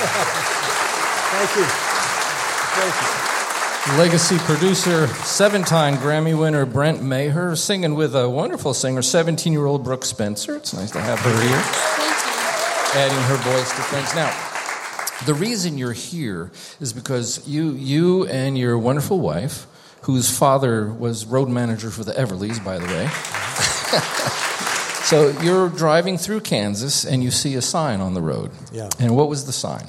Thank you. Thank you. Legacy producer, 7-time Grammy winner Brent Maher, singing with a wonderful singer, 17-year-old Brooke Spencer. It's nice to have her here. Thank you. Adding her voice to things. Now, the reason you're here is because you and your wonderful wife, whose father was road manager for the Everlys, by the way. So you're driving through Kansas and you see a sign on the road. Yeah. And what was the sign?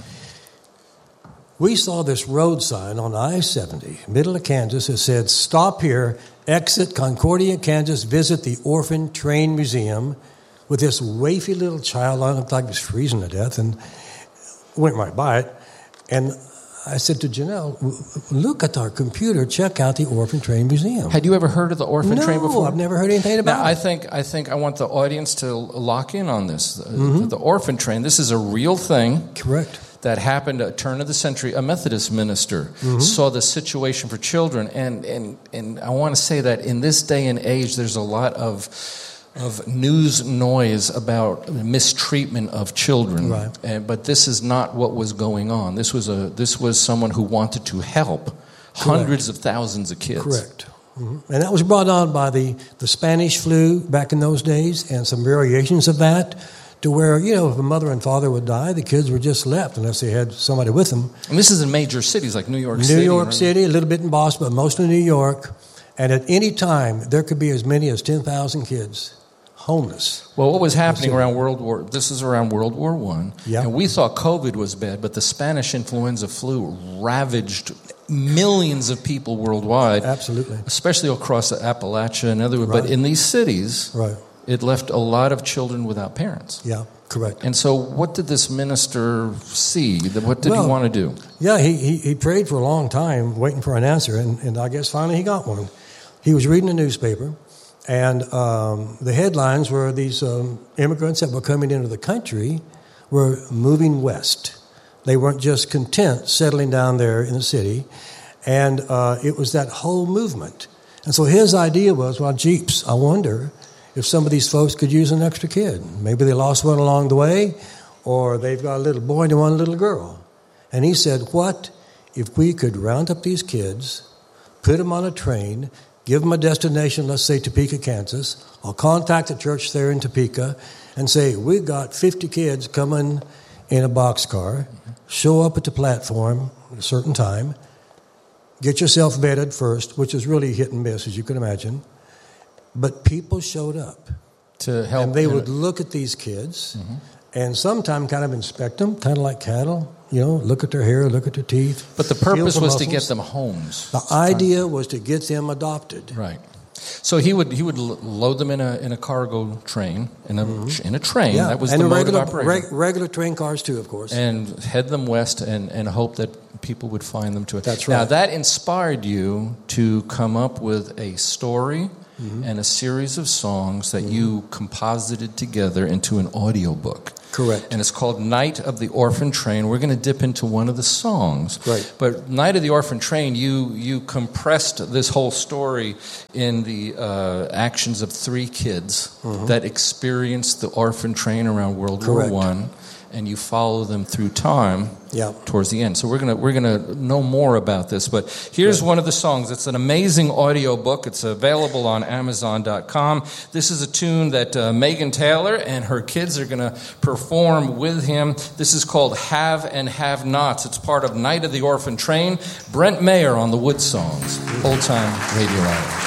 We saw this road sign on I-70, middle of Kansas. It said, "Stop here, exit Concordia, Kansas, visit the Orphan Train Museum," with this wafy little child on it, looked like he was freezing to death, and went right by it. And I said to Janelle, "Look at our computer, check out the Orphan Train Museum." Had you ever heard of the Orphan Train before? No, I've never heard anything about now, it. I think I want the audience to lock in on this. The Orphan Train, this is a real thing. Correct. That happened at the turn of the century. A Methodist minister saw the situation for children. And I want to say that in this day and age, there's a lot of news noise about mistreatment of children. Right. But this is not what was going on. This was someone who wanted to help hundreds of thousands of kids. Correct. And that was brought on by the Spanish flu back in those days and some variations of that, to where, if a mother and father would die, the kids were just left unless they had somebody with them. And this is in major cities like New York City. New York City, a little bit in Boston, but mostly New York. And at any time, there could be as many as 10,000 kids homeless. Well, what was happening around this is around World War I. Yeah. And we thought COVID was bad, but the Spanish influenza flu ravaged millions of people worldwide. Absolutely. Especially across the Appalachia and other. Right. But in these cities, right, it left a lot of children without parents. Yeah, correct. And so what did this minister see? What did he want to do? Yeah, he prayed for a long time, waiting for an answer, and I guess finally he got one. He was reading a newspaper, and the headlines were these immigrants that were coming into the country were moving west. They weren't just content settling down there in the city, and it was that whole movement. And so his idea was, well, jeeps, I wonder if some of these folks could use an extra kid. Maybe they lost one along the way, or they've got a little boy and one little girl. And he said, what if we could round up these kids, put them on a train, give them a destination, let's say Topeka, Kansas. I'll contact the church there in Topeka and say, we've got 50 kids coming in a boxcar. Show up at the platform at a certain time. Get yourself vetted first, which is really hit and miss, as you can imagine. But people showed up to help, and they would look at these kids, and sometimes kind of inspect them, kind of like cattle. Look at their hair, look at their teeth. But the purpose was to get them homes. The idea was to get them adopted. Right. So he would load them in a cargo train in a train. Yeah. That was and the mode of operation. Regular train cars too, of course. And head them west and hope that people would find them to it. That's right. Now that inspired you to come up with a story and a series of songs that you composited together into an audio book. Correct. And it's called Night of the Orphan Train. We're going to dip into one of the songs. Right. But Night of the Orphan Train, you compressed this whole story in the actions of 3 kids that experienced the orphan train around World War I, and you follow them through time towards the end. So we're gonna know more about this. But here's one of the songs. It's an amazing audio book. It's available on Amazon.com. This is a tune that Megan Taylor and her kids are going to perform with him. This is called Have and Have Nots. It's part of Night of the Orphan Train. Brent Maher on the Wood Songs, Old Time Radio Hour.